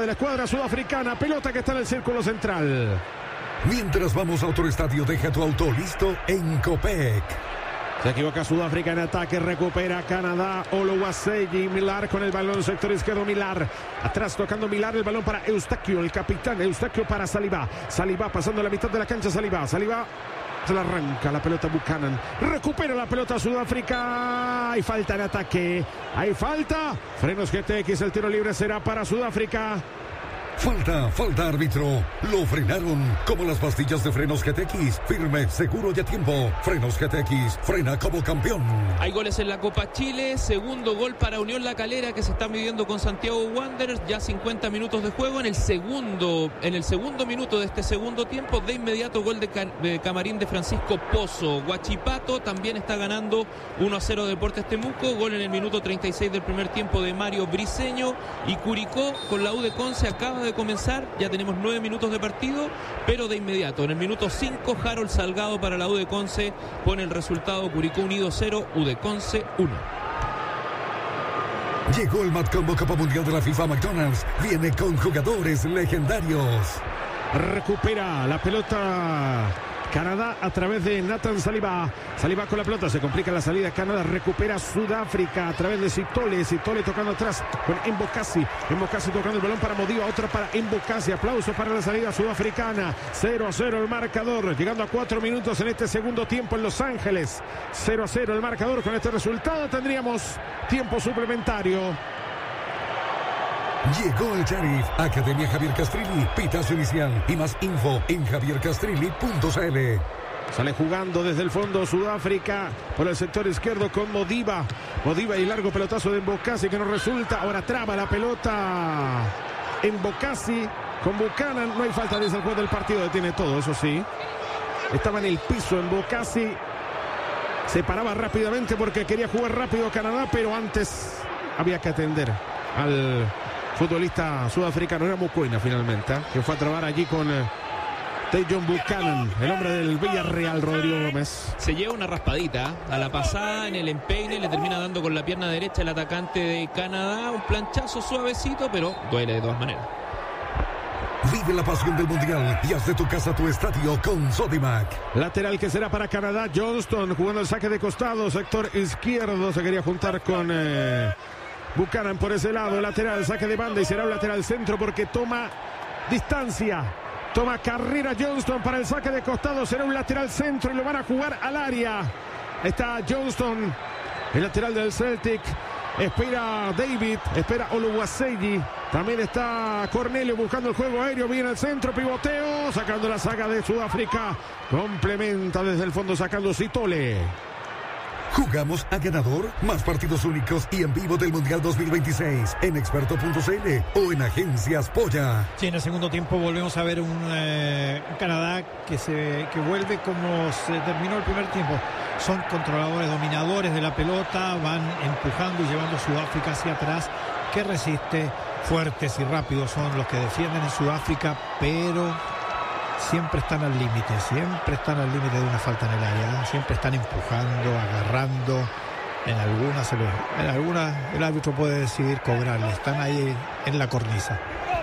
la escuadra sudafricana. Pelota que está en el círculo central. Mientras vamos a otro estadio, deja tu auto listo en Copec. Se equivoca Sudáfrica en ataque, recupera Canadá, Oluwaseyi, Millar con el balón, sector izquierdo, Millar, atrás tocando Millar, el balón para Eustaquio, el capitán, Eustaquio para Saliba, Saliba pasando la mitad de la cancha, Saliba se la arranca la pelota Buchanan, recupera la pelota Sudáfrica, hay falta en ataque, hay falta, frenos GTX, el tiro libre será para Sudáfrica. Falta árbitro. Lo frenaron como las pastillas de frenos GTX. Firme, seguro y a tiempo. Frenos GTX, frena como campeón. Hay goles en la Copa Chile. Segundo gol para Unión La Calera que se está midiendo con Santiago Wanderers. Ya 50 minutos de juego. En el segundo minuto de este segundo tiempo, de inmediato gol de Camarín de Francisco Pozo. Huachipato también está ganando 1-0 Deportes Temuco. Gol en el minuto 36 del primer tiempo de Mario Briceño. Y Curicó con la U de Conce acaba de comenzar, ya tenemos 9 minutos de partido, pero de inmediato, en el minuto 5, Harold Salgado para la U de Conce pone el resultado: Curicó Unido 0, U de Conce 1. Llegó el Matcombo Copa Mundial de la FIFA. McDonald's viene con jugadores legendarios. Recupera la pelota Canadá a través de Nathan Saliba. Saliba con la pelota, se complica la salida. Canadá recupera Sudáfrica a través de Sitole. Sitole tocando atrás con Embokasi. Embokasi tocando el balón para Modiba, otra para Embokasi. Aplauso para la salida sudafricana. 0-0 el marcador, llegando a 4 minutos en este segundo tiempo en Los Ángeles. 0-0 el marcador. Con este resultado tendríamos tiempo suplementario. Llegó el Sheriff, Academia Javier Castrilli, pitazo inicial y más info en javiercastrilli.cl. Sale jugando desde el fondo Sudáfrica por el sector izquierdo con Modiba. Modiba y largo pelotazo de Embokasi que no resulta. Ahora traba la pelota Embokasi con Buchanan. No hay falta desde el juego del partido, detiene todo, eso sí. Estaba en el piso Embokasi. Se paraba rápidamente porque quería jugar rápido Canadá, pero antes había que atender al futbolista sudafricano. Era Mokoena finalmente, que fue a trabar allí con Tajon Buchanan, el hombre del Villarreal, Rodrigo Gómez. Se lleva una raspadita a la pasada en el empeine, le termina dando con la pierna derecha el atacante de Canadá. Un planchazo suavecito, pero duele de todas maneras. Vive la pasión del Mundial y haz de tu casa tu estadio con Sodimac. Lateral que será para Canadá, Johnston jugando el saque de costado, sector izquierdo, se quería juntar con Buchanan por ese lado, lateral, saque de banda y será un lateral centro porque toma distancia, toma carrera Johnston para el saque de costado, será un lateral centro y lo van a jugar al área. Está Johnston, el lateral del Celtic, espera David, espera Oluwaseyi, también está Cornelio buscando el juego aéreo, viene el centro, pivoteo, sacando la saga de Sudáfrica, complementa desde el fondo sacando Sitole. Jugamos a ganador, más partidos únicos y en vivo del Mundial 2026 en experto.cl o en Agencias Polla. Sí, en el segundo tiempo volvemos a ver un Canadá que vuelve como se terminó el primer tiempo. Son controladores, dominadores de la pelota, van empujando y llevando a Sudáfrica hacia atrás, que resiste, fuertes y rápidos son los que defienden en Sudáfrica, pero siempre están al límite de una falta en el área, siempre están empujando, agarrando. En algunas el árbitro puede decidir cobrarle, están ahí en la cornisa.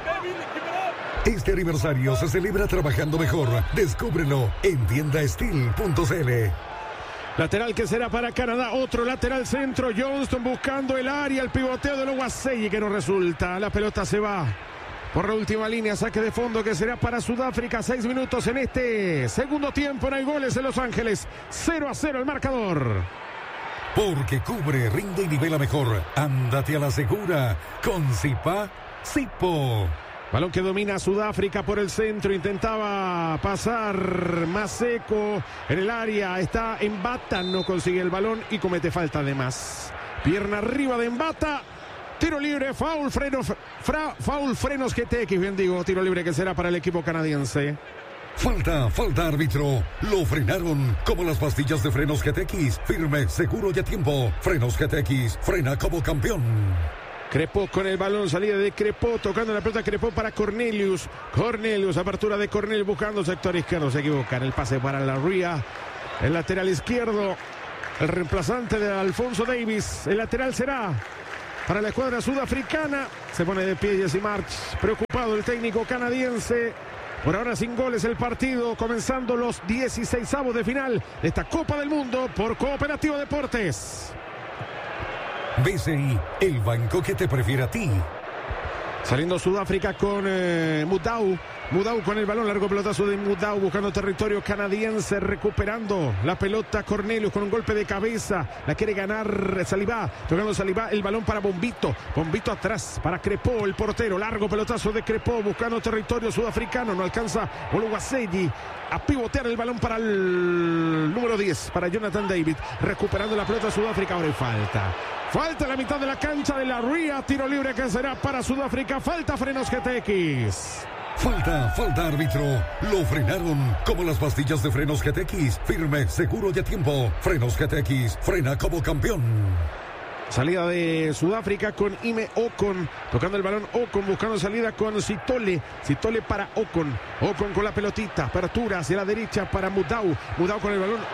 Este aniversario se celebra trabajando mejor. Descúbrelo en tiendasteel.cl. Lateral que será para Canadá, otro lateral centro, Johnston buscando el área, el pivoteo de Oluwaseyi que no resulta, la pelota se va por la última línea, saque de fondo que será para Sudáfrica. 6 minutos en este segundo tiempo, no hay goles en Los Ángeles, 0-0 el marcador. Porque cubre, rinde y nivela mejor. Ándate a la segura con Zipa Zipo. Balón que domina Sudáfrica por el centro, intentaba pasar Maseko en el área, está Mbata, no consigue el balón y comete falta además. Pierna arriba de Mbata, tiro libre, foul, frenos GTX, bien digo, tiro libre que será para el equipo canadiense. Falta árbitro, lo frenaron como las pastillas de frenos GTX, firme, seguro y a tiempo. Frenos GTX, frena como campeón. Crepó con el balón, salida de Crepó, tocando la pelota Crepó para Cornelius, apertura de Cornelius buscando sector izquierdo, se equivoca en el pase para la Ría, el lateral izquierdo, el reemplazante de Alfonso Davis, el lateral será para la escuadra sudafricana. Se pone de pie Jesse Marsch. Preocupado el técnico canadiense. Por ahora sin goles el partido, comenzando los 16avos de final de esta Copa del Mundo por Cooperativa Deportes. BCI, el banco que te prefiere a ti. Saliendo Sudáfrica con Mudau. Mudau con el balón, largo pelotazo de Mudau buscando territorio canadiense, recuperando la pelota Cornelius con un golpe de cabeza, la quiere ganar Saliba, tocando Saliba, el balón para Bombito, Bombito atrás para Crepó, el portero, largo pelotazo de Crepó buscando territorio sudafricano, no alcanza Oluwaseyi a pivotear el balón para el número 10, para Jonathan David, recuperando la pelota Sudáfrica, ahora hay falta la mitad de la cancha de la Ría, tiro libre que será para Sudáfrica, falta Frenos GTX. Falta árbitro. Lo frenaron como las pastillas de frenos GTX. Firme, seguro y a tiempo. Frenos GTX, frena como campeón. Salida de Sudáfrica con Ime Ocon, tocando el balón Ocon, buscando salida con Sitole para Ocon con la pelotita, apertura hacia la derecha para Mudau con el balón,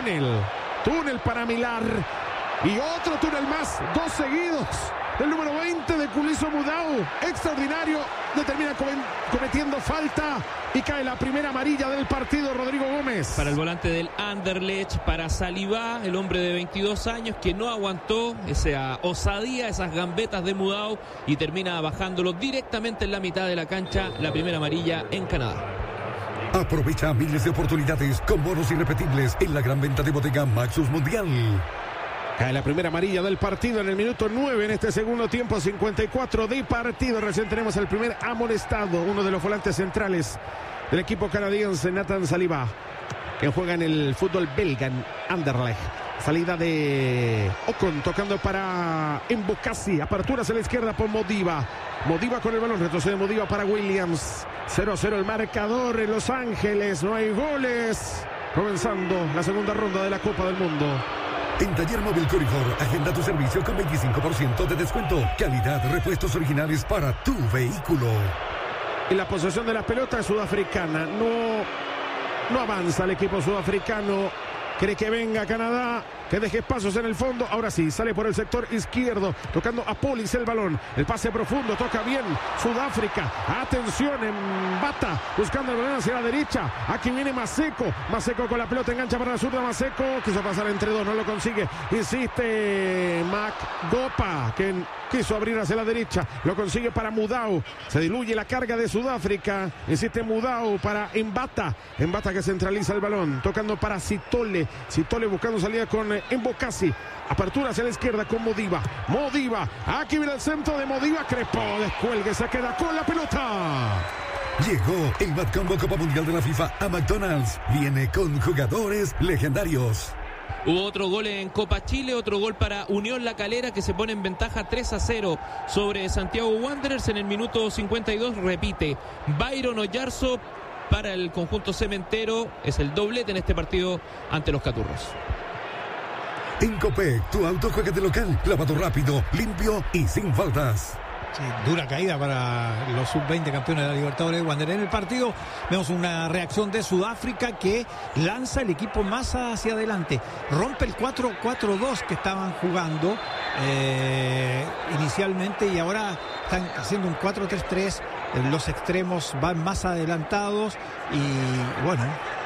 túnel para Milar, y otro túnel más, 2 seguidos, del número 20 de Kuliso Mudau, extraordinario, termina cometiendo falta y cae la primera amarilla del partido. Rodrigo Gómez. Para el volante del Anderlecht, para Saliba, el hombre de 22 años que no aguantó esa osadía, esas gambetas de Mudau y termina bajándolo directamente en la mitad de la cancha, la primera amarilla en Canadá. Aprovecha miles de oportunidades con bonos irrepetibles en la gran venta de bodega Maxus Mundial. Cae la primera amarilla del partido en el minuto 9 en este segundo tiempo, 54 de partido. Recién tenemos el primer amonestado, uno de los volantes centrales del equipo canadiense, Nathan Saliba, que juega en el fútbol belga en Anderlecht. Salida de Ocon, tocando para Mbokasi, apertura hacia la izquierda por Modiba con el balón, retrocede Modiba para Williams. 0-0 el marcador en Los Ángeles, no hay goles. Comenzando la segunda ronda de la Copa del Mundo. En Taller Móvil Corifor, agenda tu servicio con 25% de descuento. Calidad, repuestos originales para tu vehículo. Y la posesión de la pelota es sudafricana. No avanza el equipo sudafricano. Cree que venga Canadá, que deje espacios en el fondo. Ahora sí, sale por el sector izquierdo, tocando a Polis el balón. El pase profundo, toca bien Sudáfrica. Atención, Mbata, buscando el balón hacia la derecha. Aquí viene Maseko con la pelota, engancha para la zurda. Maseko quiso pasar entre dos, no lo consigue. Insiste Gopa, que quiso abrir hacia la derecha, lo consigue para Mudau. Se diluye la carga de Sudáfrica. Insiste Mudau para Mbata que centraliza el balón, tocando para Sitole buscando salida con Mbokasi. Apertura hacia la izquierda con Modiba. Aquí viene el centro de Modiba. Crepó, descuelgue, se queda con la pelota. Llegó el Mad Combo Copa Mundial de la FIFA a McDonald's. Viene con jugadores legendarios. Hubo otro gol en Copa Chile, otro gol para Unión La Calera, que se pone en ventaja 3-0 sobre Santiago Wanderers en el minuto 52. Repite Byron Oyarzo para el conjunto cementero. Es el doblete en este partido ante los Caturros. En Copec, tu auto juega de local, lavado rápido, limpio y sin faltas. Sí, dura caída para los sub-20 campeones de la Libertadores de Wanderers. En el partido vemos una reacción de Sudáfrica que lanza el equipo más hacia adelante. Rompe el 4-4-2 que estaban jugando inicialmente y ahora están haciendo un 4-3-3. Los extremos van más adelantados y bueno,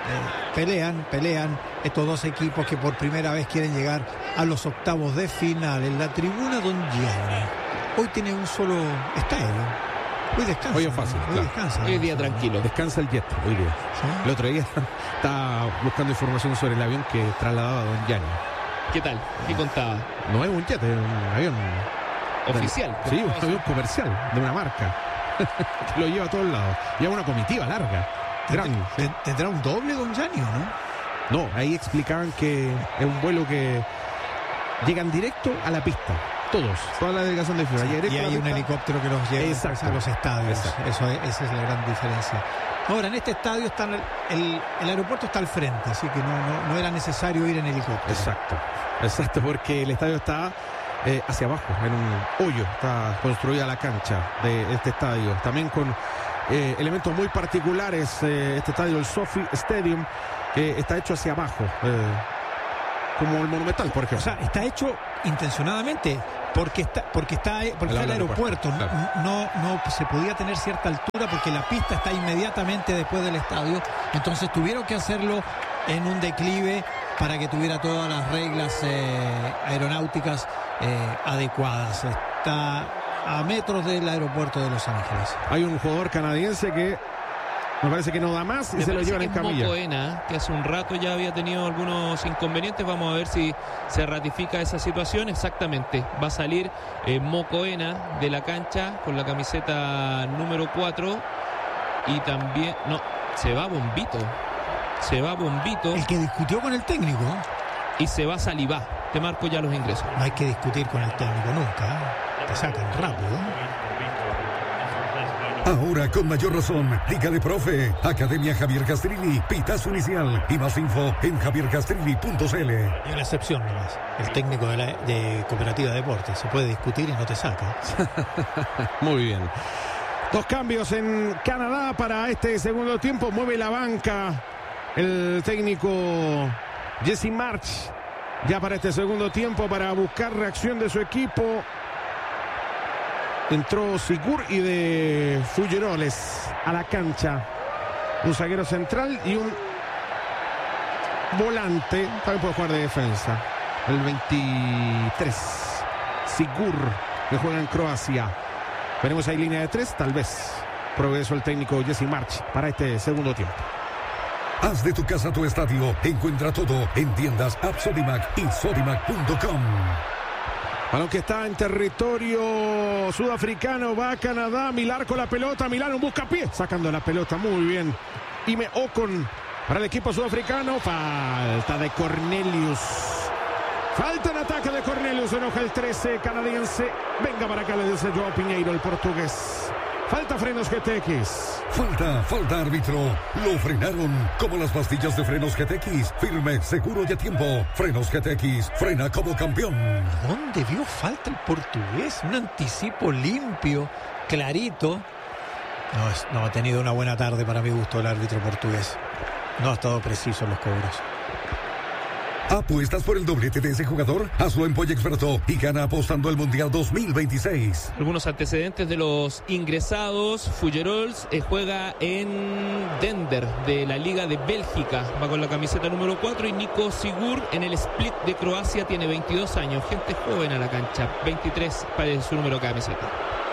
pelean estos dos equipos que por primera vez quieren llegar a los octavos de final. En la tribuna Don Gianni hoy tiene un solo estadio. Hoy descansa. Hoy es fácil. Hoy descansa. Hoy es día tranquilo. Descansa el jet hoy día. ¿Sí? El otro día estaba buscando información sobre el avión que trasladaba a Don Gianni. ¿Qué tal? ¿Qué contaba? No es un jet, es un avión oficial. Sí, un avión comercial de una marca que lo lleva a todos lados. Lleva una comitiva larga. ¿Tendrá un doble Don Gianni o no? No, ahí explicaban que es un vuelo que llegan directo a la pista. Toda la delegación de FIFA. Y hay un helicóptero que los lleva a los estadios. Esa es la gran diferencia. Ahora, en este estadio está el aeropuerto está al frente, así que no era necesario ir en helicóptero. Exacto, porque el estadio está hacia abajo, en un hoyo. Está construida la cancha de este estadio. También con elementos muy particulares. Este estadio, el Sophie Stadium, que está hecho hacia abajo. Como el Monumental, por ejemplo. O sea, está hecho intencionadamente Porque está el aeropuerto. Claro. No se podía tener cierta altura porque la pista está inmediatamente después del estadio. Entonces tuvieron que hacerlo en un declive para que tuviera todas las reglas aeronáuticas adecuadas. Está a metros del aeropuerto de Los Ángeles. Hay un jugador canadiense que me parece que no da más y se lo llevan en camilla. Mocoena, que hace un rato ya había tenido algunos inconvenientes. Vamos a ver si se ratifica esa situación. Exactamente, va a salir Mocoena de la cancha con la camiseta número 4 y también, no, se va Bombito. El que discutió con el técnico. Y se va Salivá. Te marco ya los ingresos. No hay que discutir con el técnico nunca. Te sacan rápido. Ahora con mayor razón, dígale profe, Academia Javier Castrilli, pitazo inicial y más info en javiercastrilli.cl. Hay una excepción nomás, el técnico de Cooperativa Deportes, se puede discutir y no te saca. Muy bien. 2 cambios en Canadá para este segundo tiempo, mueve la banca el técnico Jesse March ya para este segundo tiempo para buscar reacción de su equipo. Entró Sigur y de Fulleroles a la cancha. Un zaguero central y un volante. También puede jugar de defensa. El 23. Sigur, que juega en Croacia. Veremos ahí línea de 3, tal vez. Progreso el técnico Jesse March para este segundo tiempo. Haz de tu casa tu estadio. Encuentra todo en tiendas App Sodimac y Sodimac.com. Balón que está en territorio sudafricano, va a Canadá, Millar con la pelota, Millar un buscapié, sacando la pelota muy bien. Ime Ocon para el equipo sudafricano, falta de Cornelius. Falta en ataque de Cornelius, enoja el 13 canadiense. Venga para acá, le dice Joao Pinheiro, el portugués. Falta frenos GTX. Falta árbitro. Lo frenaron como las pastillas de frenos GTX. Firme, seguro y a tiempo. Frenos GTX, frena como campeón. ¿Dónde vio falta el portugués? Un anticipo limpio, clarito. No ha tenido una buena tarde para mi gusto el árbitro portugués. No ha estado preciso en los cobros. ¿Apuestas por el doblete de ese jugador? Hazlo en Polla Experto y gana apostando al Mundial 2026. Algunos antecedentes de los ingresados. Fullerols juega en Dender de la Liga de Bélgica. Va con la camiseta número 4 y Nico Sigur en el Split de Croacia tiene 22 años. Gente joven a la cancha. 23 para su número de camiseta.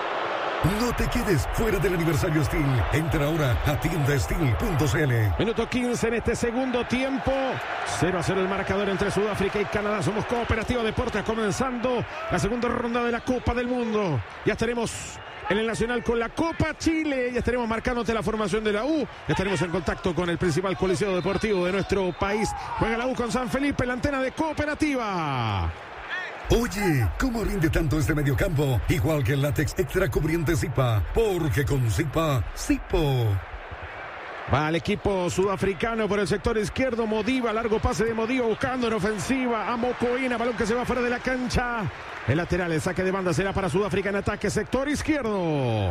No te quedes fuera del aniversario Steel. Entra ahora a tiendasteel.cl. Minuto 15 en este segundo tiempo. 0-0 el marcador entre Sudáfrica y Canadá. Somos Cooperativa Deportes comenzando la segunda ronda de la Copa del Mundo. Ya estaremos en el Nacional con la Copa Chile. Ya estaremos marcándote la formación de la U. Ya estaremos en contacto con el principal coliseo deportivo de nuestro país. Juega la U con San Felipe, la antena de Cooperativa. Oye, ¿cómo rinde tanto este mediocampo? Igual que el látex extra cubriente Zipa, porque con Zipa, Zipo. Va el equipo sudafricano por el sector izquierdo, Modiva, largo pase de Modiva buscando en ofensiva a Mocoena, balón que se va fuera de la cancha. El lateral, el saque de banda será para Sudáfrica en ataque, sector izquierdo.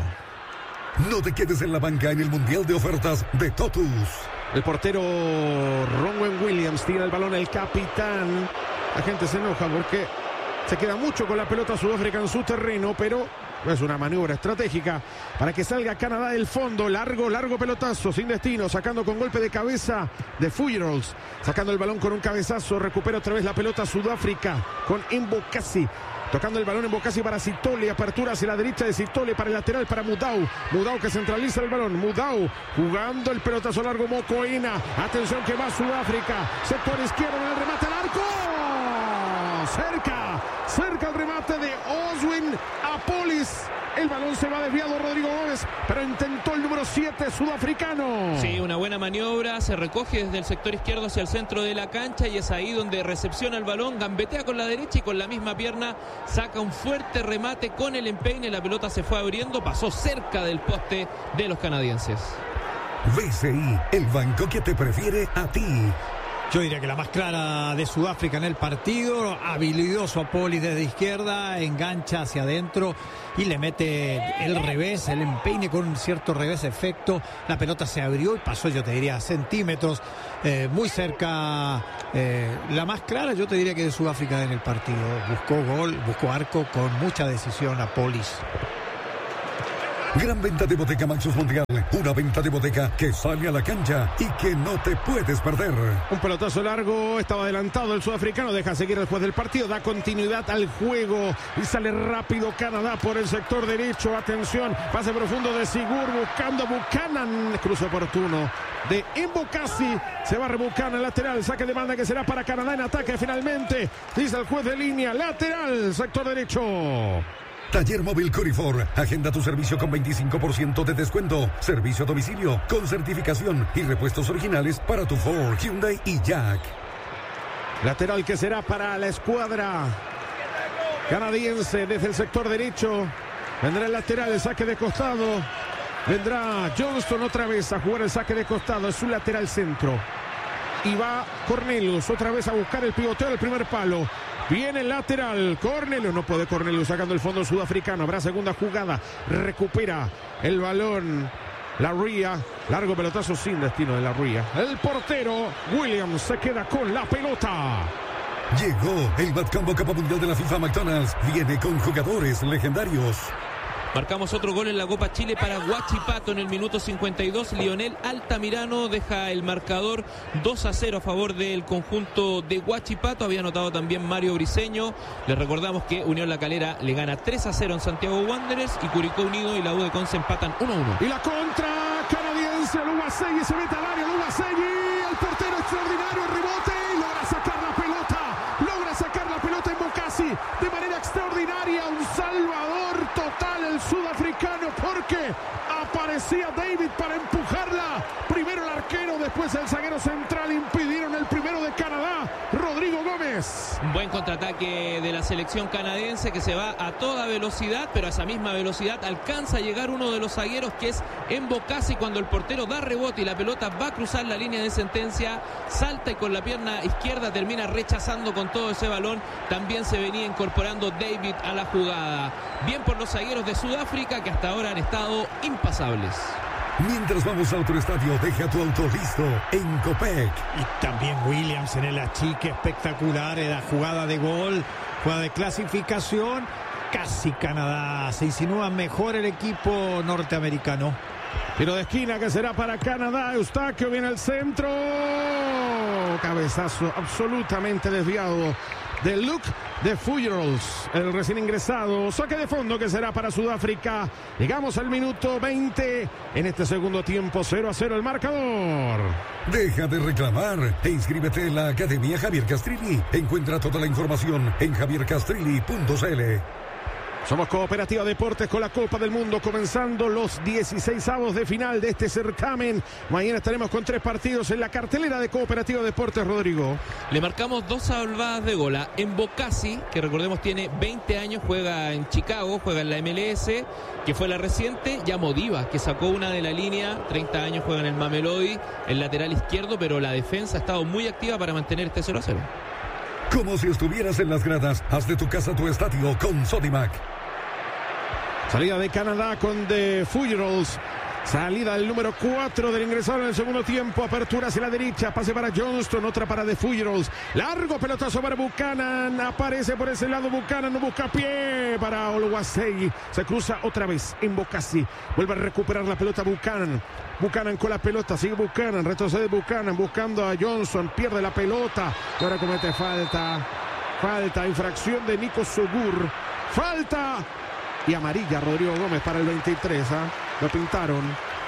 No te quedes en la banca en el Mundial de Ofertas de Totus. El portero Ronwen Williams tira el balón, el capitán. La gente se enoja porque se queda mucho con la pelota Sudáfrica en su terreno, pero es una maniobra estratégica para que salga Canadá del fondo. Largo pelotazo, sin destino, sacando con golpe de cabeza de Fullerols. Sacando el balón con un cabezazo, recupera otra vez la pelota Sudáfrica con Mbokasi. Tocando el balón Mbokasi para Sitole, apertura hacia la derecha de Sitole para el lateral para Mudau. Mudau que centraliza el balón, Mudau jugando el pelotazo largo Mocoena. Atención que va Sudáfrica, sector izquierdo en el remate al arco. Cerca el remate de Oswin Apolis. El balón se va desviado Rodrigo Gómez, pero intentó el número 7 sudafricano. Sí, una buena maniobra, se recoge desde el sector izquierdo hacia el centro de la cancha y es ahí donde recepciona el balón, gambetea con la derecha y con la misma pierna saca un fuerte remate con el empeine, la pelota se fue abriendo, pasó cerca del poste de los canadienses. BCI, el banco que te prefiere a ti. Yo diría que la más clara de Sudáfrica en el partido. Habilidoso a Polis desde izquierda, engancha hacia adentro y le mete el revés, el empeine con un cierto revés efecto. La pelota se abrió y pasó, yo te diría, centímetros, muy cerca. La más clara, yo te diría que de Sudáfrica en el partido. Buscó gol, buscó arco con mucha decisión a Polis. Gran venta de Bodeca Maxus Mundial, una venta de bodega que sale a la cancha y que no te puedes perder. Un pelotazo largo, estaba adelantado el sudafricano, deja seguir después del partido, da continuidad al juego y sale rápido Canadá por el sector derecho. Atención, pase profundo de Sigur buscando a Buchanan, cruce oportuno de Mbokasi, se va a Buchanan, lateral, saque de banda que será para Canadá en ataque finalmente, dice el juez de línea, lateral, sector derecho. Taller Móvil Curifor. Agenda tu servicio con 25% de descuento. Servicio a domicilio con certificación y repuestos originales para tu Ford, Hyundai y Jack. Lateral que será para la escuadra canadiense desde el sector derecho. Vendrá el lateral, el saque de costado. Vendrá Johnston otra vez a jugar el saque de costado. Es su lateral centro. Y va Cornelius otra vez a buscar el pivoteo del primer palo. Viene el lateral, Cornelius, no puede Cornelius sacando el fondo sudafricano, habrá segunda jugada, recupera el balón, Larrea, largo pelotazo sin destino de Larrea. El portero, Williams, se queda con la pelota. Llegó el Batcombo Copa Mundial de la FIFA McDonald's, viene con jugadores legendarios. Marcamos otro gol en la Copa Chile para Huachipato en el minuto 52. Lionel Altamirano deja el marcador 2-0 a favor del conjunto de Huachipato. Había anotado también Mario Briceño. Les recordamos que Unión La Calera le gana 3-0 en Santiago Wanderers y Curicó Unido y la U de Conce empatan 1-1. Y la contra canadiense, Lugasegui se mete al área, Lugasegui, el portero extraordinario, el rebote y logra sacar la pelota en Mbokasi de manera extraordinaria, un salvador total el sudafricano porque aparecía David para empujarla, primero el arquero, después el zaguero central, impidieron el primero de Canadá, Rodrigo Gómez. Un buen contraataque de la selección canadiense que se va a toda velocidad, pero a esa misma velocidad alcanza a llegar uno de los zagueros que es Mbokasi. Cuando el portero da rebote y la pelota va a cruzar la línea de sentencia, salta y con la pierna izquierda termina rechazando con todo ese balón. También se venía incorporando David a la jugada. Bien por los zagueros de Sudáfrica que hasta ahora han estado impasables. Mientras vamos a otro estadio, deja tu auto listo en Copec. Y también Williams en el achique espectacular, era jugada de gol, jugada de clasificación. Casi Canadá, se insinúa mejor el equipo norteamericano. Tiro de esquina que será para Canadá. Eustaquio viene al centro. Cabezazo absolutamente desviado de Luke de Fujirals, el recién ingresado. Saque de fondo que será para Sudáfrica. Llegamos al minuto 20 en este segundo tiempo, 0-0 el marcador. Deja de reclamar e inscríbete en la Academia Javier Castrilli. Encuentra toda la información en javiercastrilli.cl. Somos Cooperativa Deportes con la Copa del Mundo, comenzando los 16avos de final de este certamen. Mañana estaremos con 3 partidos en la cartelera de Cooperativa Deportes, Rodrigo. Le marcamos 2 salvadas de gol a Mbokasi, que recordemos tiene 20 años, juega en Chicago, juega en la MLS, que fue la reciente, y a Modiva, que sacó una de la línea, 30 años, juega en el Mamelodi, el lateral izquierdo, pero la defensa ha estado muy activa para mantener este 0-0. Como si estuvieras en las gradas, haz de tu casa tu estadio con Sodimac. Salida de Canadá con The Fujirals. Salida del número 4 del ingresado en el segundo tiempo. Apertura hacia la derecha. Pase para Johnston. Otra para The Fujirals. Largo pelotazo para Buchanan. Aparece por ese lado Buchanan. No busca pie para Oluwasei. Se cruza otra vez en Mbokasi. Vuelve a recuperar la pelota Buchanan. Buchanan con la pelota. Sigue Buchanan. Retrocede Buchanan buscando a Johnson. Pierde la pelota. Y ahora comete falta. Infracción de Nico Sugur. Falta. Y amarilla Rodrigo Gómez para el 23. Lo pintaron.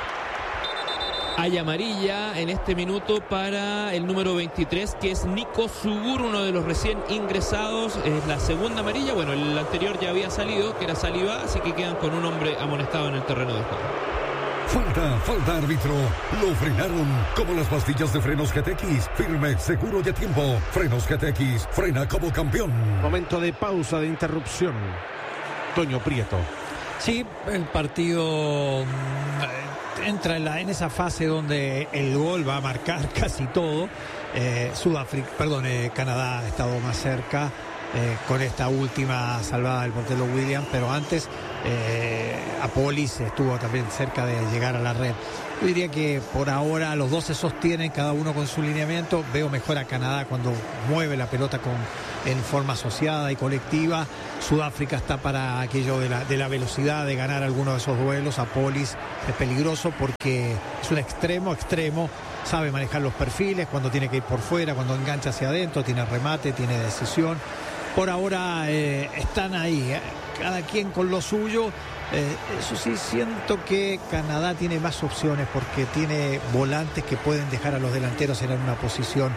Hay amarilla en este minuto para el número 23, que es Nico Sugur, uno de los recién ingresados. Es la segunda amarilla. Bueno, el anterior ya había salido, que era Saliba, así que quedan con un hombre amonestado en el terreno de juego. Falta árbitro. Lo frenaron como las pastillas de frenos GTX. Firme, seguro y a tiempo. Frenos GTX, frena como campeón. Momento de pausa, de interrupción. Toño Prieto. Sí, el partido entra en esa fase donde el gol va a marcar casi todo. Canadá ha estado más cerca con esta última salvada del portero Williams, pero antes Apolis estuvo también cerca de llegar a la red. Yo diría que por ahora los dos se sostienen, cada uno con su lineamiento. Veo mejor a Canadá cuando mueve la pelota en forma asociada y colectiva. Sudáfrica está para aquello de la velocidad, de ganar alguno de esos duelos. Apolis es peligroso porque es un extremo, sabe manejar los perfiles, cuando tiene que ir por fuera, cuando engancha hacia adentro, tiene remate, tiene decisión. Por ahora están ahí, cada quien con lo suyo. Eso sí, siento que Canadá tiene más opciones porque tiene volantes que pueden dejar a los delanteros en una posición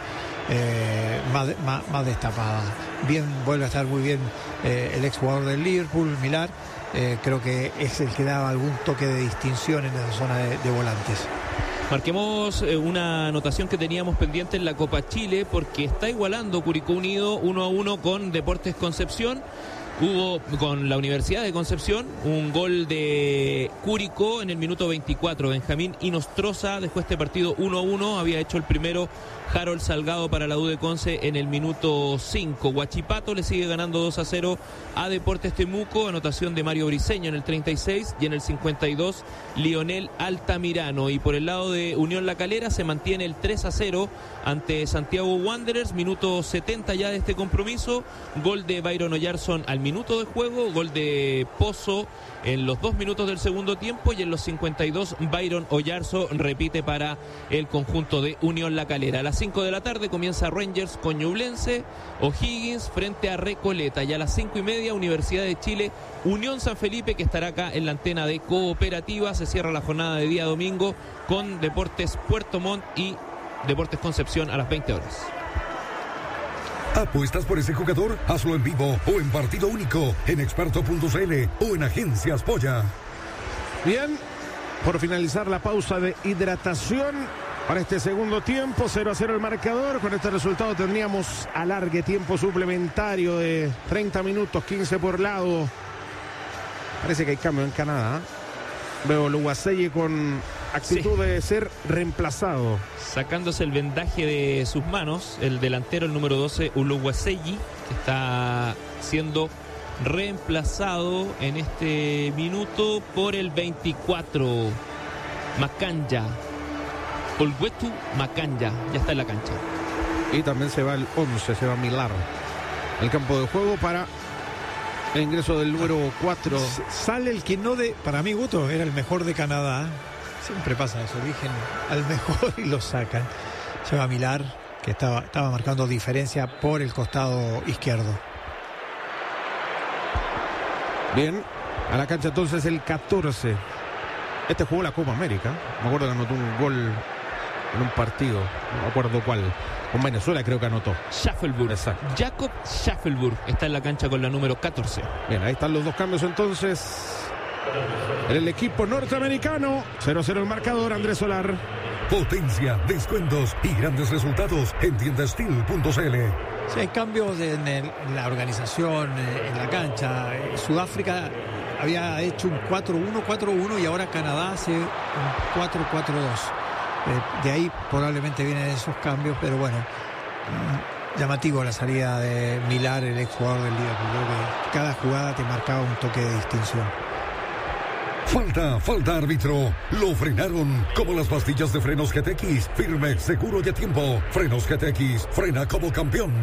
más destapada. Vuelve a estar muy bien el exjugador del Liverpool, Millar. Creo que es el que da algún toque de distinción en esa zona de volantes. Marquemos una anotación que teníamos pendiente en la Copa Chile, porque está igualando Curicó Unido 1-1 con Deportes Concepción. Hubo con la Universidad de Concepción un gol de Curicó en el minuto 24. Benjamín Inostroza dejó este partido 1-1. Había hecho el primero Harold Salgado para la U de Conce en el minuto 5. Huachipato le sigue ganando 2-0 a Deportes Temuco. Anotación de Mario Briceño en el 36 y en el 52 Lionel Altamirano. Y por el lado de Unión La Calera se mantiene el 3-0 ante Santiago Wanderers. Minuto 70 ya de este compromiso. Gol de Byron Oyarson al minuto de juego. Gol de Pozo en los 2 minutos del segundo tiempo. Y en los 52 Byron Oyarson repite para el conjunto de Unión La Calera. A las 5 de la tarde comienza Rangers con Ñublense, O'Higgins frente a Recoleta, y a las 5:30 Universidad de Chile, Unión San Felipe, que estará acá en la antena de Cooperativa. Se cierra la jornada de día domingo con Deportes Puerto Montt y Deportes Concepción a las 20 horas. ¿Apuestas por ese jugador? Hazlo en vivo o en partido único en experto.cl o en Agencias Polla. Bien, por finalizar la pausa de hidratación para este segundo tiempo, 0-0 el marcador. Con este resultado tendríamos alargue, tiempo suplementario de 30 minutos, 15 por lado. Parece que hay cambio en Canadá. Veo Oluwaseyi con actitud de ser reemplazado. Sacándose el vendaje de sus manos, el delantero, el número 12, Oluwaseyi, que está siendo reemplazado en este minuto por el 24, Macanja. Olguetu Macanja ya está en la cancha. Y también se va el 11, se va Millar. El campo de juego para el ingreso del número 4. Sale el que para mí, Guto, era el mejor de Canadá. Siempre pasa eso, eligen al mejor y lo sacan. Se va Millar, que estaba marcando diferencia por el costado izquierdo. Bien, a la cancha entonces el 14. Este jugó la Copa América. Me acuerdo que anotó un gol en un partido, no me acuerdo cuál. Con Venezuela creo que anotó. Schaffelburg. Exacto. Jacob Schaffelburg está en la cancha con la número 14. Bien, ahí están los dos cambios entonces. En el equipo norteamericano, 0-0 el marcador. Andrés Solar. Potencia, descuentos y grandes resultados en tiendastil.cl. Sí, hay cambios en la organización, en la cancha. Sudáfrica había hecho un 4-1-4-1 y ahora Canadá hace un 4-4-2. De ahí probablemente vienen esos cambios, pero bueno, llamativo la salida de Millar, el exjugador del Liverpool. Creo que cada jugada te marcaba un toque de distinción. Falta árbitro. Lo frenaron como las pastillas de frenos GTX. Firme, seguro y a tiempo. Frenos GTX, frena como campeón.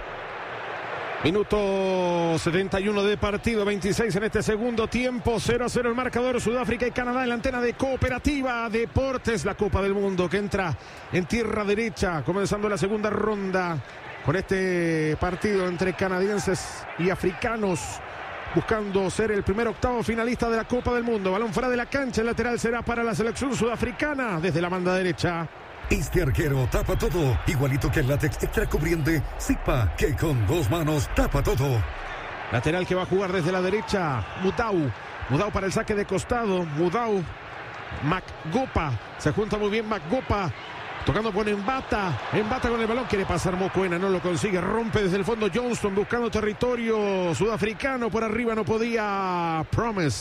Minuto 71 de partido, 26 en este segundo tiempo, 0-0 el marcador. Sudáfrica y Canadá en la antena de Cooperativa Deportes, la Copa del Mundo que entra en tierra derecha, comenzando la segunda ronda con este partido entre canadienses y africanos, buscando ser el primer octavo finalista de la Copa del Mundo. Balón fuera de la cancha, el lateral será para la selección sudafricana desde la banda derecha. Este arquero tapa todo, igualito que el látex extra cubriente Zipa, que con 2 manos tapa todo. Lateral que va a jugar desde la derecha, Mudau para el saque de costado, Macgopa, se junta muy bien Macgopa, tocando con Embata con el balón, quiere pasar Mokoena, no lo consigue, rompe desde el fondo Johnston buscando territorio sudafricano, por arriba no podía Promise.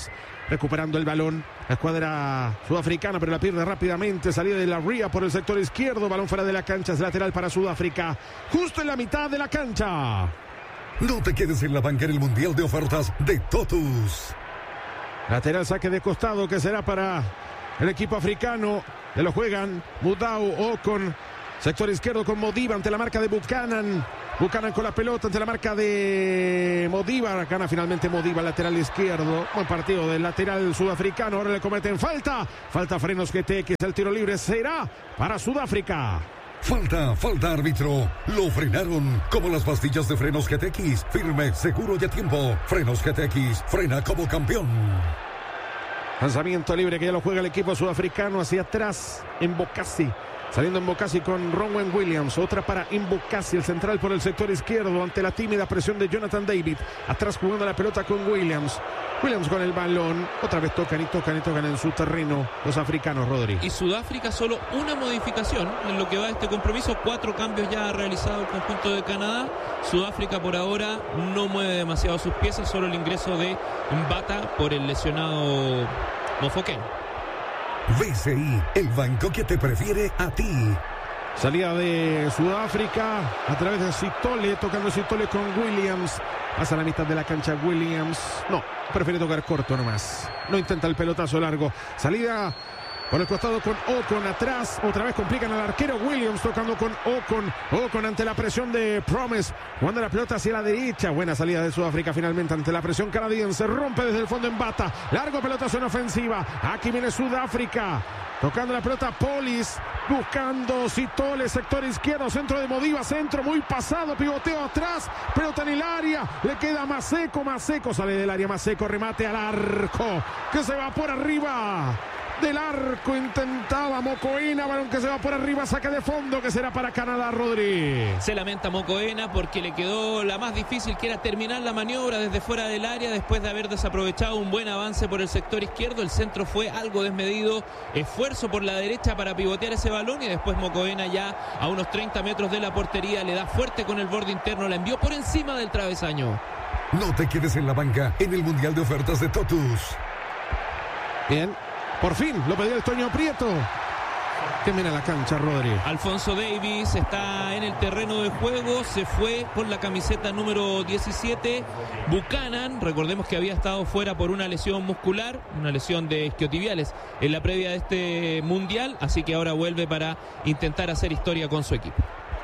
recuperando el balón la escuadra sudafricana, pero la pierde rápidamente. Salida de la Ria por el sector izquierdo, balón fuera de la cancha, es lateral para Sudáfrica, justo en la mitad de la cancha. No te quedes en la banca en el Mundial de Ofertas de Totus. Lateral, saque de costado que será para el equipo africano. Que lo juegan Mudau Ocon, sector izquierdo con Modiba ante la marca de Buchanan. Buchanan con la pelota ante la marca de Modiba. Gana finalmente Modiba, lateral izquierdo. Buen partido del lateral sudafricano. Ahora le cometen falta. Falta Frenos GTX. El tiro libre será para Sudáfrica. Falta árbitro. Lo frenaron como las pastillas de Frenos GTX. Firme, seguro y a tiempo. Frenos GTX, frena como campeón. Lanzamiento libre que ya lo juega el equipo sudafricano hacia atrás. Mbokasi. Saliendo Mbokasi con Ronwen Williams. Otra para Mbokasi, el central por el sector izquierdo ante la tímida presión de Jonathan David. Atrás jugando la pelota con Williams. Williams con el balón. Otra vez tocan en su terreno los africanos, Rodri. Y Sudáfrica solo una modificación en lo que va de este compromiso. 4 cambios ya ha realizado el conjunto de Canadá. Sudáfrica por ahora no mueve demasiado sus piezas. Solo el ingreso de Mbata por el lesionado Mofokeng. BCI, el banco que te prefiere a ti. Salida de Sudáfrica a través de Sitole, tocando Sitole con Williams. Pasa a la mitad de la cancha Williams. No, prefiere tocar corto nomás. No intenta el pelotazo largo. Salida por el costado con Ocon atrás. Otra vez complican al arquero. Williams tocando con Ocon. Ocon ante la presión de Promise. Jugando la pelota hacia la derecha. Buena salida de Sudáfrica finalmente ante la presión canadiense. Rompe desde el fondo en Mbata. Largo pelotazo en ofensiva. Aquí viene Sudáfrica. Tocando la pelota Polis. Buscando Sitole, sector izquierdo. Centro de Modiba. Centro muy pasado. Pivoteo atrás. Pelota en el área. Le queda Maseko. Maseko sale del área. Maseko remate al arco. Que se va por arriba del arco, intentaba Mokoena, balón que se va por arriba, saque de fondo que será para Canadá, Rodri. Se lamenta Mokoena porque le quedó la más difícil, que era terminar la maniobra desde fuera del área después de haber desaprovechado un buen avance por el sector izquierdo. El centro fue algo desmedido, esfuerzo por la derecha para pivotear ese balón y después Mokoena ya a unos 30 metros de la portería le da fuerte con el borde interno, la envió por encima del travesaño. No te quedes en la banca en el Mundial de Ofertas de Totus. Bien. Por fin, lo pedía el Toño Prieto. Que viene a la cancha, Rodri. Alfonso Davies está en el terreno de juego. Se fue con la camiseta número 17. Buchanan, recordemos que había estado fuera por una lesión muscular, una lesión de isquiotibiales en la previa de este mundial. Así que ahora vuelve para intentar hacer historia con su equipo.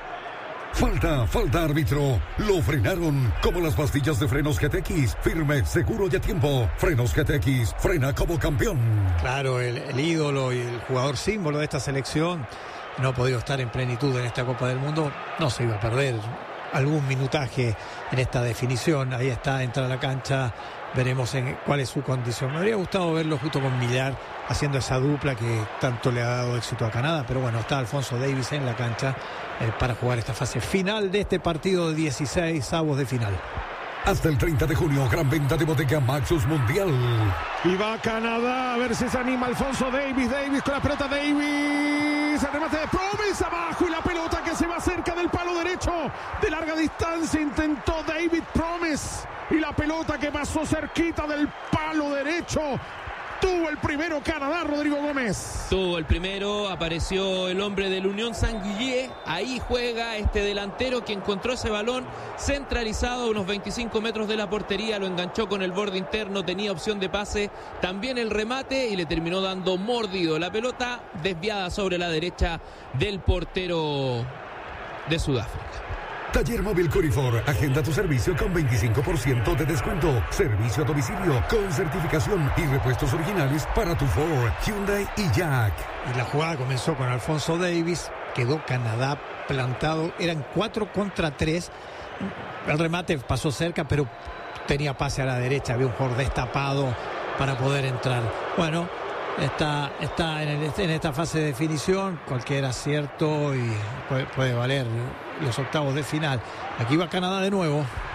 Falta árbitro. Lo frenaron como las pastillas de Frenos GTX. Firme, seguro y a tiempo. Frenos GTX, frena como campeón. Claro, el ídolo y el jugador símbolo de esta selección no ha podido estar en plenitud en esta Copa del Mundo. No se iba a perder algún minutaje en esta definición. Ahí está, entra a la cancha. Veremos cuál es su condición. Me habría gustado verlo junto con Millar haciendo esa dupla que tanto le ha dado éxito a Canadá. Pero bueno, está Alfonso Davies en la cancha para jugar esta fase final de este partido de 16 avos de final. Hasta el 30 de junio, gran venta de Bottega Maxus Mundial. Y va Canadá, a ver si se anima Alfonso Davies. Davies con la pelota, Davies. El remate de Promise abajo y la pelota que se va cerca del palo derecho. De larga distancia intentó David Promise. Y la pelota que pasó cerquita del palo derecho. Tuvo el primero Canadá, Rodrigo Gómez. Tuvo el primero, apareció el hombre del Unión Saint-Gilloise. Ahí juega este delantero que encontró ese balón centralizado a unos 25 metros de la portería. Lo enganchó con el borde interno, tenía opción de pase. También el remate y le terminó dando mordido. La pelota desviada sobre la derecha del portero de Sudáfrica. Taller Móvil Curifor. Agenda tu servicio con 25% de descuento. Servicio a domicilio con certificación y repuestos originales para tu Ford, Hyundai y Jack. Y la jugada comenzó con Alfonso Davies. Quedó Canadá plantado. Eran 4 contra 3. El remate pasó cerca, pero tenía pase a la derecha. Había un jugador destapado para poder entrar. Bueno, está en esta fase de definición. Cualquier acierto y puede valer los octavos de final. Aquí va Canadá de nuevo.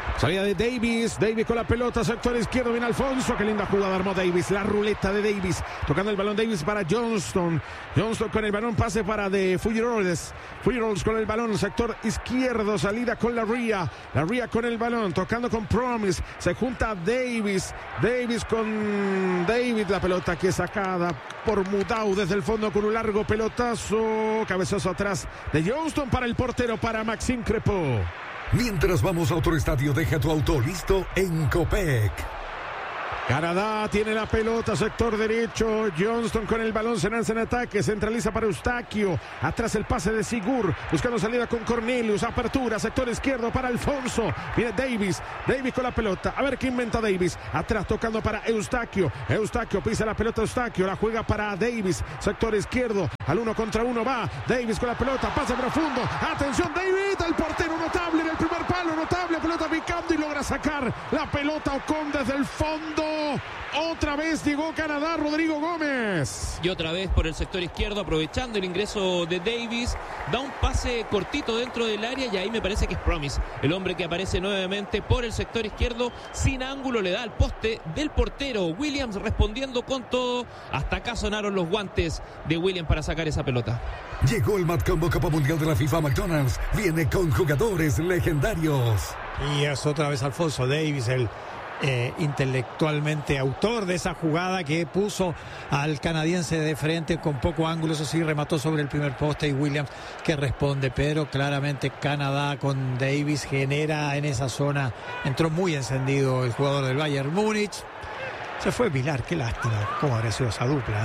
Salida de Davis con la pelota, sector izquierdo, viene Alfonso, qué linda jugada armó Davis, la ruleta de Davis, tocando el balón Davis para Johnston con el balón, pase para de Fujirols con el balón, sector izquierdo, salida con la Ria con el balón, tocando con Promise, se junta Davis con David, la pelota que es sacada por Mudau desde el fondo con un largo pelotazo, cabezazo atrás de Johnston para el portero, para Maxime Crepeau. Mientras vamos a otro estadio, deja tu auto listo en Copec. Canadá tiene la pelota, sector derecho, Johnston con el balón, se lanza en ataque, centraliza para Eustaquio, atrás el pase de Sigur, buscando salida con Cornelius, apertura, sector izquierdo para Alfonso, viene Davis con la pelota, a ver qué inventa Davis, atrás tocando para Eustaquio pisa la pelota Eustaquio, la juega para Davis, sector izquierdo, al 1 contra 1 va, Davis con la pelota, pase profundo, atención David, el portero notable en el primer palo, notable, pelota picando y logra sacar la pelota Ocon desde el fondo. Otra vez llegó Canadá, Rodrigo Gómez. Y otra vez por el sector izquierdo, aprovechando el ingreso de Davis, da un pase cortito dentro del área y ahí me parece que es Promise, el hombre que aparece nuevamente por el sector izquierdo, sin ángulo, le da al poste del portero. Williams respondiendo con todo. Hasta acá sonaron los guantes de Williams para sacar esa pelota. Llegó el Mad Combo Copa Mundial de la FIFA McDonald's. Viene con jugadores legendarios. Y es otra vez Alfonso Davis, el intelectualmente autor de esa jugada que puso al canadiense de frente con poco ángulo, eso sí, remató sobre el primer poste y Williams que responde, pero claramente Canadá con Davis genera en esa zona, entró muy encendido el jugador del Bayern Múnich, se fue Vilar, qué lástima, cómo habría sido esa dupla,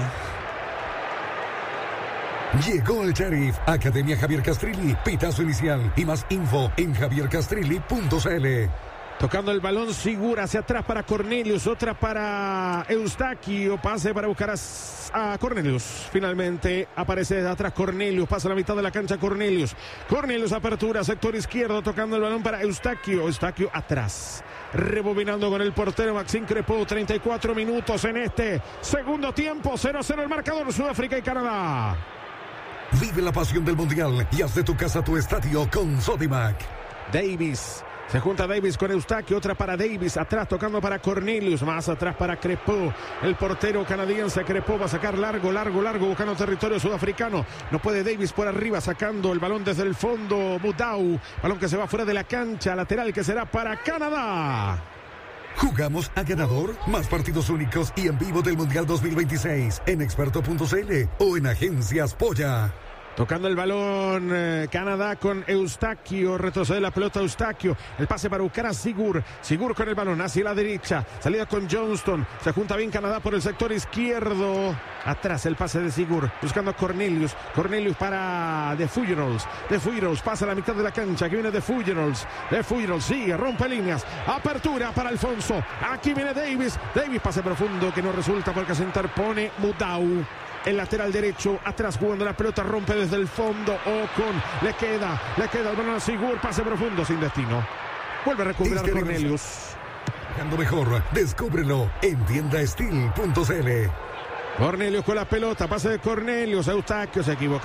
Llegó el Sheriff, Academia Javier Castrilli, pitazo inicial y más info en javiercastrilli.cl. Tocando el balón Sigur hacia atrás para Cornelius, otra para Eustaquio, pase para buscar a Cornelius. Finalmente aparece desde atrás Cornelius, pasa a la mitad de la cancha Cornelius, apertura, sector izquierdo, tocando el balón para Eustaquio atrás. Rebobinando con el portero Maxime Crepeau, 34 minutos en este segundo tiempo, 0-0 el marcador, Sudáfrica y Canadá. Vive la pasión del Mundial y haz de tu casa tu estadio con Sodimac. Davis. Se junta Davis con Eustaquio, otra para Davis, atrás tocando para Cornelius, más atrás para Crepeau, el portero canadiense. Crepeau va a sacar largo, buscando territorio sudafricano, no puede Davis por arriba, sacando el balón desde el fondo, Mudau, balón que se va fuera de la cancha, lateral que será para Canadá. Jugamos a ganador, más partidos únicos y en vivo del Mundial 2026 en experto.cl o en Agencias Polla. Tocando el balón Canadá con Eustaquio, retrocede la pelota Eustaquio, el pase para buscar a Sigur con el balón hacia la derecha, salida con Johnston, se junta bien Canadá por el sector izquierdo, atrás el pase de Sigur, buscando a Cornelius para de Fujirols, pasa a la mitad de la cancha, que viene de Fujirols, sigue, rompe líneas, apertura para Alfonso, aquí viene Davis, pase profundo que no resulta porque se interpone Mudau. El lateral derecho, atrás jugando la pelota, rompe desde el fondo, Ocon, le queda el balón a Sigur, pase profundo sin destino. Vuelve a recuperar Cornelius. Jugando mejor, descúbrelo en tiendastil.cl. Cornelius con la pelota, pase de Cornelius, Eustaquio, se equivocó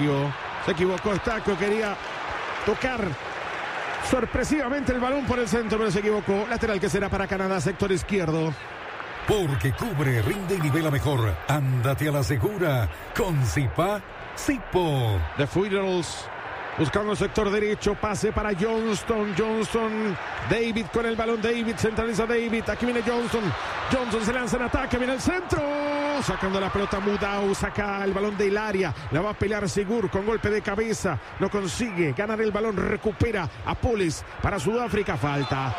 Eustaquio, quería tocar sorpresivamente el balón por el centro, pero se equivocó. Lateral que será para Canadá, sector izquierdo. Porque cubre, rinde y nivela mejor. Ándate a la segura con Zipa Zipo. The Fujirols buscando el sector derecho, pase para Johnston, David con el balón, centraliza David, aquí viene Johnston se lanza en ataque, viene el centro, sacando la pelota Mudau, saca el balón del área, la va a pelear Sigur con golpe de cabeza, no consigue ganar el balón, recupera a Polis para Sudáfrica, falta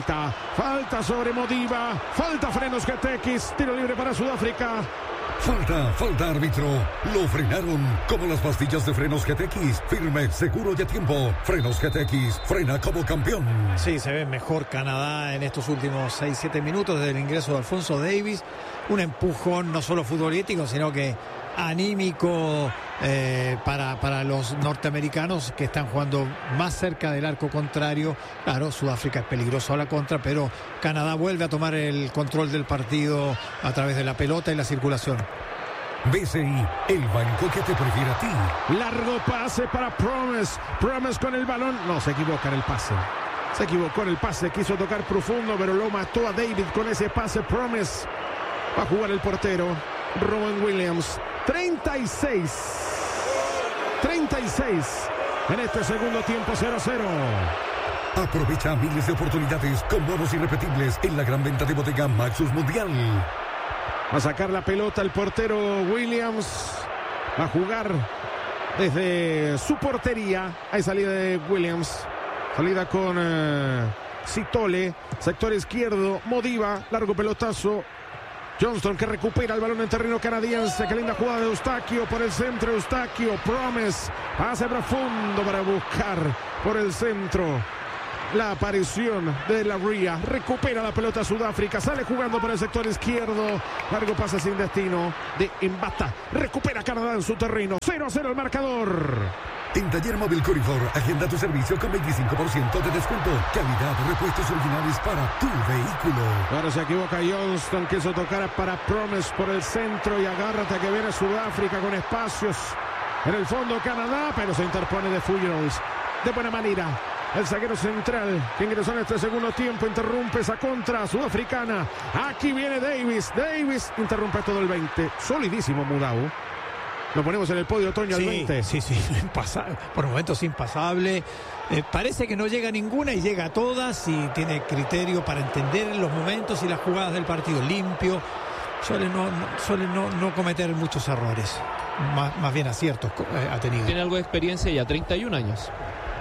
sobre Modiba, falta Frenos GTX, tiro libre para Sudáfrica. Falta árbitro. Lo frenaron como las pastillas de frenos GTX. Firme, seguro y a tiempo. Frenos GTX, frena como campeón. Sí, se ve mejor Canadá en estos últimos 6-7 minutos desde el ingreso de Alfonso Davis. Un empujón no solo futbolístico, sino que anímico para los norteamericanos que están jugando más cerca del arco contrario. Claro, Sudáfrica es peligroso a la contra, pero Canadá vuelve a tomar el control del partido a través de la pelota y la circulación. BCI, el banco que te prefiere a ti. Largo pase para Promise con el balón, no se equivoca en el pase. Se equivocó en el pase, quiso tocar profundo, pero lo mató a David con ese pase. Promise. Va a jugar el portero Rowan Williams. 36 en este segundo tiempo. 0-0. Aprovecha miles de oportunidades con bonos irrepetibles en la gran venta de bodega Maxus Mundial. Va a sacar la pelota el portero Williams. Va a jugar desde su portería. Hay salida de Williams. Salida con Citole. Sector izquierdo. Modiva. Largo pelotazo. Johnston que recupera el balón en terreno canadiense. Qué linda jugada de Eustaquio por el centro. Eustaquio. Promise. Pase profundo para buscar por el centro la aparición de la Ria. Recupera la pelota Sudáfrica. Sale jugando por el sector izquierdo. Largo pase sin destino de Mbata. Recupera Canadá en su terreno. 0-0 el marcador. En Taller Móvil Corifor, agenda tu servicio con 25% de descuento. Calidad, repuestos originales para tu vehículo. Ahora se equivoca Johnston. Quiso tocar para Promise por el centro. Y agárrate que viene Sudáfrica con espacios en el fondo Canadá. Pero se interpone de Fuyos. De buena manera. El zaguero central que ingresó en este segundo tiempo interrumpe esa contra sudafricana. Aquí viene Davis. Davis interrumpe todo el 20. Solidísimo Mudau. Lo ponemos en el podio, Toño, al 20. Sí, por momentos impasable. Parece que no llega a ninguna y llega a todas y tiene criterio para entender los momentos y las jugadas del partido. Limpio. Suele no cometer muchos errores. Más bien aciertos ha tenido. Tiene algo de experiencia ya, 31 años.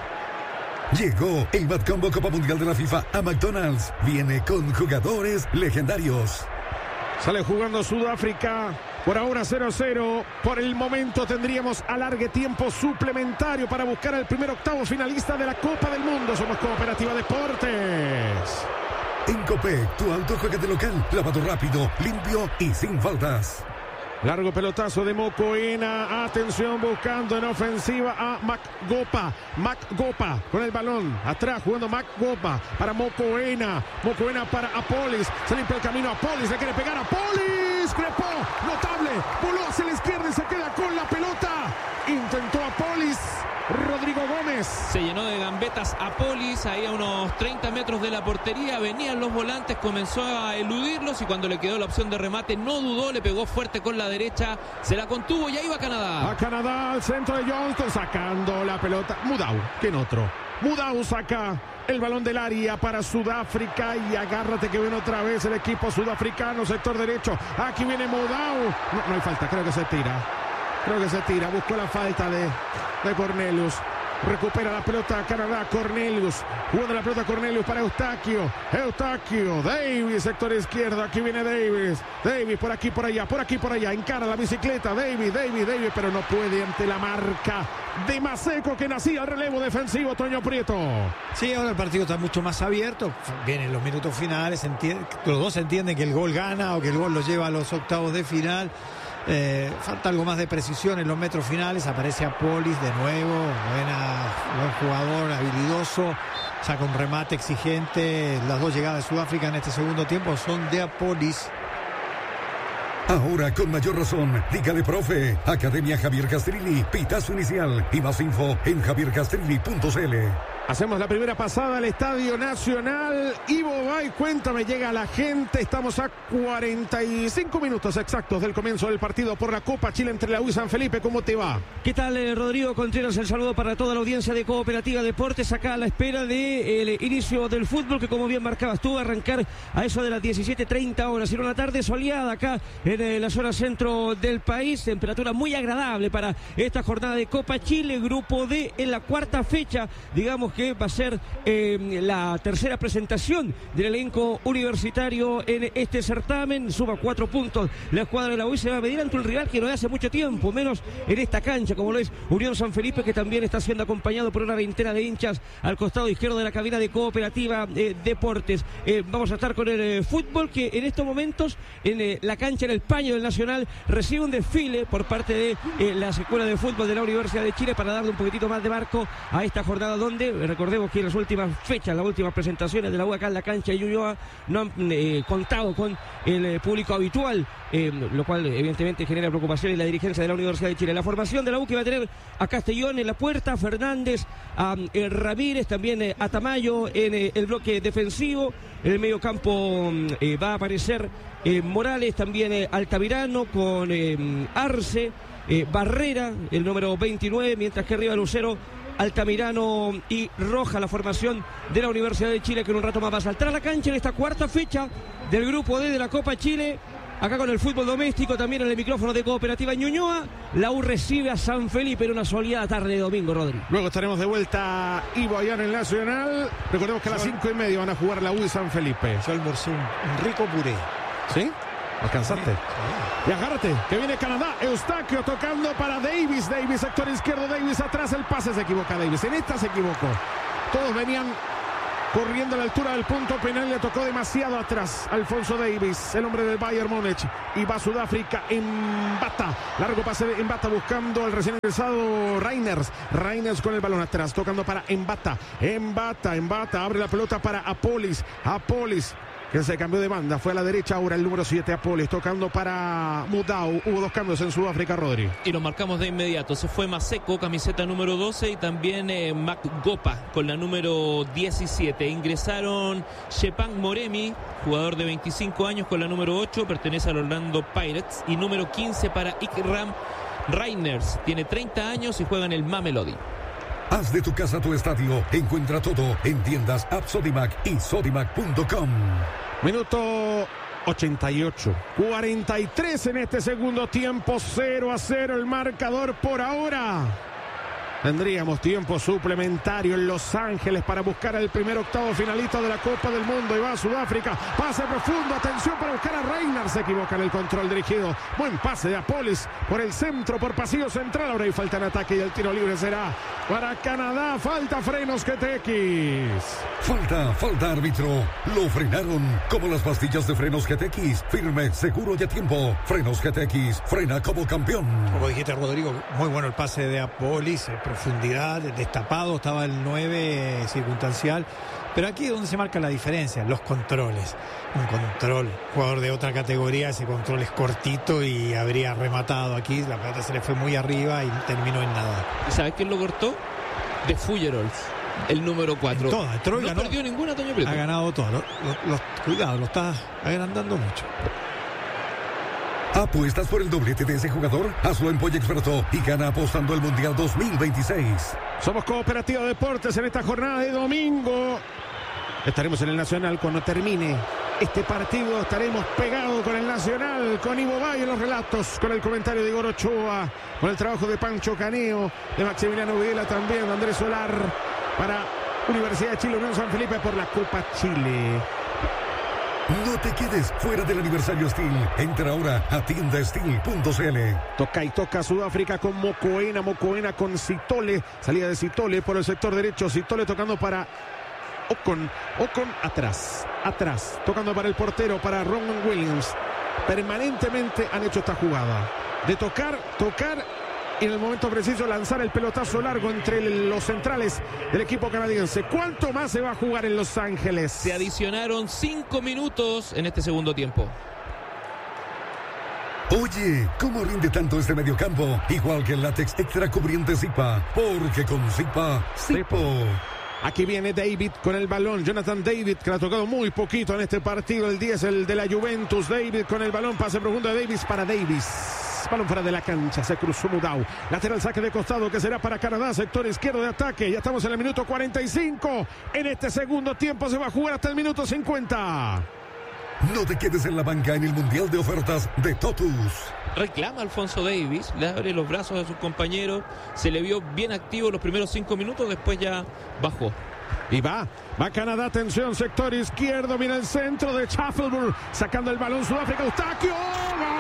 Llegó el Mad Combo Copa Mundial de la FIFA a McDonald's. Viene con jugadores legendarios. Sale jugando Sudáfrica. Por ahora 0-0. Por el momento tendríamos alargue tiempo suplementario para buscar al primer octavo finalista de la Copa del Mundo. Somos Cooperativa Deportes. En Copec, tu auto juega de local. Lavado rápido, limpio y sin faltas. Largo pelotazo de Mokoena. Atención, buscando en ofensiva a Macgopa. Macgopa con el balón. Atrás jugando Macgopa para Mokoena. Mokoena para Apolis. Se limpia el camino a Apolis. Le quiere pegar a Apolis. Crepó. Notable. Voló hacia la izquierda y se queda con la pelota. Intentó Apolis. Rodrigo Gómez. Se llenó de gambetas Apolis, ahí a unos 30 metros de la portería. Venían los volantes, comenzó a eludirlos y cuando le quedó la opción de remate no dudó, le pegó fuerte con la derecha, se la contuvo y ahí va Canadá. A Canadá, al centro de Johnston, sacando la pelota. Mudau, ¿quién otro? Mudau saca el balón del área para Sudáfrica y agárrate que viene otra vez el equipo sudafricano, sector derecho. Aquí viene Mudau. No hay falta, creo que se tira. Buscó la falta de Cornelius. Recupera la pelota Canadá. Cornelius. Jugando la pelota Cornelius para Eustaquio. Davis, sector izquierdo. Aquí viene Davis. Davis por aquí, por allá. Encara la bicicleta. Davis. Pero no puede ante la marca de Maseco que nacía el relevo defensivo. Toño Prieto. Sí, ahora el partido está mucho más abierto. Vienen los minutos finales. Los dos entienden que el gol gana o que el gol los lleva a los octavos de final. Falta algo más de precisión en los metros finales. Aparece Apolis de nuevo, buen jugador, habilidoso, saca un remate exigente. Las dos llegadas de Sudáfrica en este segundo tiempo son de Apolis. Ahora con mayor razón, dígale profe. Academia Javier Castrilli, pitazo inicial y más info en javiercastrilli.cl. Hacemos la primera pasada al Estadio Nacional. Ivo Bay, cuéntame, llega la gente. Estamos a 45 minutos exactos del comienzo del partido por la Copa Chile entre la U y San Felipe. ¿Cómo te va? ¿Qué tal, Rodrigo Contreras? El saludo para toda la audiencia de Cooperativa Deportes. Acá a la espera del inicio del fútbol, que como bien marcabas tú, va a arrancar a eso de las 17:30 horas. Era una tarde soleada acá en la zona centro del país. Temperatura muy agradable para esta jornada de Copa Chile. Grupo D en la cuarta fecha, digamos que va a ser la tercera presentación del elenco universitario en este certamen. Suma 4 puntos la escuadra de la U y se va a medir ante un rival que no es hace mucho tiempo, menos en esta cancha, como lo es Unión San Felipe, que también está siendo acompañado por una veintena de hinchas al costado izquierdo de la cabina de Cooperativa Deportes. Vamos a estar con el fútbol, que en estos momentos en la cancha, en el paño del Nacional, recibe un desfile por parte de la Escuela de Fútbol de la Universidad de Chile para darle un poquitito más de marco a esta jornada, donde recordemos que en las últimas fechas, las últimas presentaciones de la U acá en la cancha de Ñuñoa no han contado con el público habitual, lo cual evidentemente genera preocupación en la dirigencia de la Universidad de Chile. La formación de la U que va a tener a Castellón en la puerta, Fernández, a Ramírez, también a Tamayo en el bloque defensivo. En el medio campo va a aparecer Morales, también Altamirano con Arce, Barrera, el número 29, mientras que arriba Lucero, Altamirano y Roja, la formación de la Universidad de Chile, que en un rato más va a saltar a la cancha en esta cuarta fecha del Grupo D de la Copa Chile. Acá con el fútbol doméstico, también en el micrófono de Cooperativa Ñuñoa, la U recibe a San Felipe en una soleada tarde de domingo, Rodri. Luego estaremos de vuelta, Ivo, allá en el Nacional. Recordemos que a las 5:30 van a jugar la U y San Felipe. Yo almorcé un rico puré. ¿Sí? ¿Alcanzaste? Y agárrate, que viene Canadá. Eustaquio tocando para Davis. Davis, sector izquierdo, Davis atrás. El pase se equivoca Davis. En esta se equivocó. Todos venían corriendo a la altura del punto penal, le tocó demasiado atrás. Alfonso Davis, el hombre del Bayern Múnich. Y va a Sudáfrica, Mbata. Largo pase de Mbata buscando al recién ingresado Reiners. Reiners con el balón atrás, tocando para Mbata. Mbata abre la pelota para Apolis. Apolis, que se cambió de banda, fue a la derecha ahora el número 7, Apolis, tocando para Mudau. Hubo dos cambios en Sudáfrica, Rodri. Y lo marcamos de inmediato. Se fue Maseko, camiseta número 12, y también Macgopa con la número 17. Ingresaron Shepan Moremi, jugador de 25 años, con la número 8, pertenece al Orlando Pirates, y número 15 para Ikram Reiners, tiene 30 años y juega en el Mamelodi. Haz de tu casa tu estadio. Encuentra todo en tiendas App Sodimac y Sodimac.com. Minuto 88. 43 en este segundo tiempo. 0-0 el marcador por ahora. Tendríamos tiempo suplementario en Los Ángeles para buscar al primer octavo finalista de la Copa del Mundo. Y va a Sudáfrica. Pase profundo. Atención para buscar a Reiners. Se equivoca en el control dirigido. Buen pase de Apolis por el centro, por pasillo central. Ahora hay falta en ataque y el tiro libre será para Canadá. Falta Frenos GTX. Falta árbitro. Lo frenaron como las pastillas de Frenos GTX. Firme, seguro y a tiempo. Frenos GTX. Frena como campeón. Como dijiste, Rodrigo, muy bueno el pase de Apolis. Profundidad, destapado, estaba el 9 circunstancial, pero aquí es donde se marca la diferencia, los controles. Un control, jugador de otra categoría, ese control es cortito y habría rematado. Aquí la pelota se le fue muy arriba y terminó en nada. ¿Y sabes quién lo cortó? De Fuggerols, el número 4. No perdió ninguna, Toño Prieto. Ha ganado todo. Cuidado, lo está agrandando mucho. ¿Apuestas por el doblete de ese jugador? Hazlo en Polla Experto y gana apostando al Mundial 2026. Somos Cooperativa Deportes en esta jornada de domingo. Estaremos en el Nacional cuando termine este partido. Estaremos pegados con el Nacional, con Ivo Valle en los relatos, con el comentario de Igor Ochoa, con el trabajo de Pancho Caneo, de Maximiliano Videla también, de Andrés Solar, para Universidad de Chile, Unión San Felipe por la Copa Chile. No te quedes fuera del aniversario Steel. Entra ahora a tiendasteel.cl. Toca y toca Sudáfrica con Mokoena. Mokoena con Sitole. Salida de Sitole por el sector derecho. Sitole tocando para Ocon. Ocon atrás. Tocando para el portero, para Ron Williams. Permanentemente han hecho esta jugada. De tocar. Y en el momento preciso lanzar el pelotazo largo entre los centrales del equipo canadiense. ¿Cuánto más se va a jugar en Los Ángeles? Se adicionaron 5 minutos en este segundo tiempo. Oye, ¿cómo rinde tanto este mediocampo? Igual que el látex extra cubriente Zipa. Porque con Zipa, Zipo. Aquí viene David con el balón. Jonathan David, que le ha tocado muy poquito en este partido. El 10, el de la Juventus. David con el balón. Pase profundo de Davis para Davis. Balón fuera de la cancha, se cruzó Mudau. Lateral saque de costado que será para Canadá, sector izquierdo de ataque. Ya estamos en el minuto 45. En este segundo tiempo se va a jugar hasta el minuto 50. No te quedes en la banca en el Mundial de Ofertas de Totus. Reclama Alfonso Davis, le abre los brazos a sus compañeros. Se le vio bien activo los primeros 5 minutos, después ya bajó. Y va Canadá, atención, sector izquierdo, viene el centro de Schaffelburg, sacando el balón Sudáfrica, Eustaquio, ¡gol!